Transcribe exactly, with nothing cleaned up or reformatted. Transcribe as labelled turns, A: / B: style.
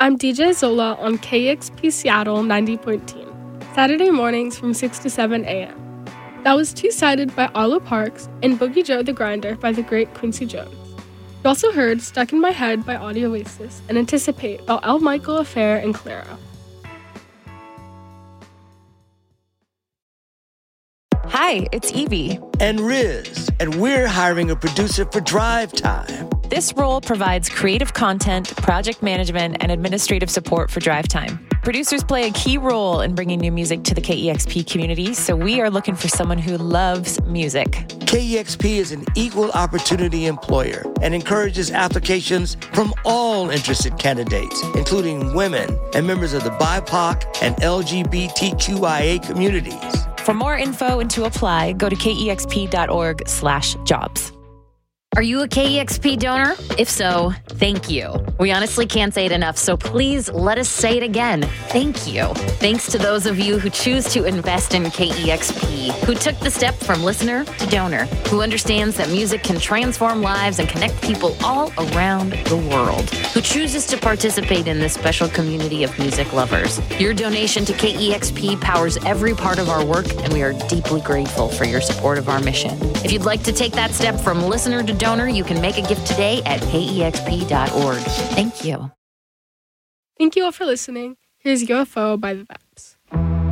A: I'm D J Zola on K E X P Seattle ninety point one five, Saturday mornings from six to seven a.m. That was Two-Sided by Arlo Parks and Boogie Joe the Grinder by the great Quincy Jones. You also heard Stuck in My Head by Audio Oasis and Anticipate by L. Michael Affair and Clara.
B: Hi, it's Evie.
C: And Riz, and we're hiring a producer for Drive Time.
B: This role provides creative content, project management, and administrative support for Drive Time. Producers play a key role in bringing new music to the K E X P community, so we are looking for someone who loves music.
C: K E X P is an equal opportunity employer and encourages applications from all interested candidates, including women and members of the B I P O C and L G B T Q I A communities.
B: For more info and to apply, go to kexp.org slash jobs.
D: Are you a K E X P donor? If so, thank you. We honestly can't say it enough, so please let us say it again. Thank you. Thanks to those of you who choose to invest in K E X P, who took the step from listener to donor, who understands that music can transform lives and connect people all around the world, who chooses to participate in this special community of music lovers. Your donation to K E X P powers every part of our work, and we are deeply grateful for your support of our mission. If you'd like to take that step from listener to donor, you can make a gift today at K E X P dot org. Thank you.
A: Thank you all for listening. Here's U F O by the Vibes.